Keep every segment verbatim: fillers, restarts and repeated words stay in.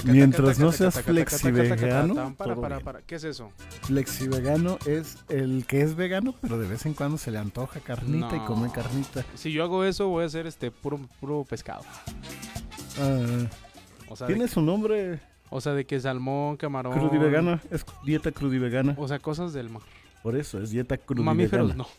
Mientras no seas flexivegano, Para, todo para, bien. para. ¿Qué es eso? Flexivegano es el que es vegano, pero de vez en cuando se le antoja carnita y No. come carnita. Si yo hago eso, voy a hacer este puro, puro pescado. Ah, O sea, de, tiene su nombre, o sea, de que salmón, camarón. crudivegana, es dieta crudivegana. O sea, cosas del mar. Por eso, es dieta crudivegana. Mamíferos, no.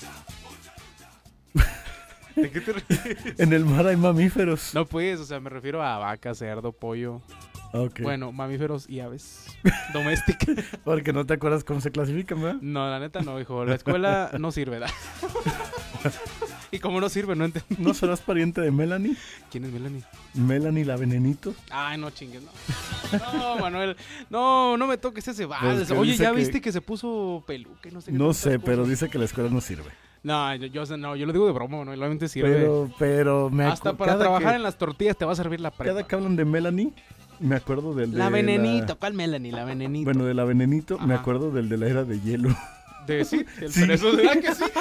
¿De qué te refieres? En el mar hay mamíferos. No, pues, o sea, me refiero a vaca, cerdo, pollo. Ok. Bueno, mamíferos y aves domésticas. Porque no te acuerdas cómo se clasifican, ¿verdad? No, la neta no, hijo. La escuela no sirve, ¿da? Y como no sirve, no entiendo. ¿No serás pariente de Melanie? ¿Quién es Melanie? Melanie la venenito. Ay, no chingues, no. No, Manuel. No, no me toques ese vals. Pues que Oye, dice ¿ya que- viste que se puso peluca y no sé qué No tantas sé, pero cosas? dice que la escuela no sirve. No, yo, yo, no, yo lo digo de broma, Manuel. Obviamente sirve. Pero, pero me acu- Hasta para cada trabajar que- en las tortillas te va a servir la prepa. Cada que hablan de Melanie, me acuerdo del de La venenito. ¿Cuál Melanie? La venenito. Bueno, de la venenito, me Ajá. acuerdo del de la era de hielo. De sí, el Sí. cerezo de la que sí.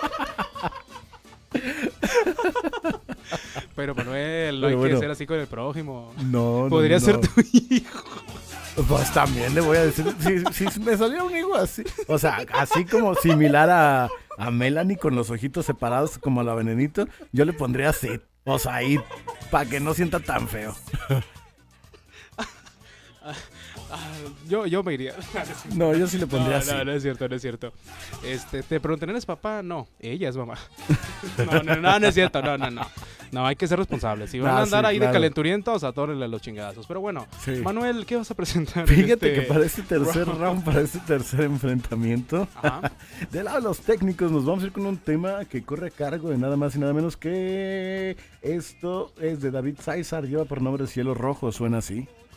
Pero Manuel, no Pero hay bueno. que ser así con el prójimo. No, no, Podría no. ser tu hijo. Pues también le voy a decir, si, si me saliera un hijo así, o sea, así como similar a, a Melanie con los ojitos separados como a la venenito, yo le pondría así, o sea, ahí, para que no sienta tan feo. Ah, yo, yo me iría. No, yo sí le pondría No, así. no, no es cierto, no es cierto. Este, te preguntan, ¿eres papá? No, ella es mamá. No, no, no, no es cierto, no, no, no. No, hay que ser responsables. Si van No, a andar sí, ahí claro. de calenturientos, atórenle a los chingadazos. Pero bueno, Sí. Manuel, ¿qué vas a presentar? en Fíjate este que para este tercer round? round, para este tercer enfrentamiento, Ajá. del lado de los técnicos nos vamos a ir con un tema que corre a cargo de nada más y nada menos que esto es de David César, lleva por nombre Cielo Rojo, suena así.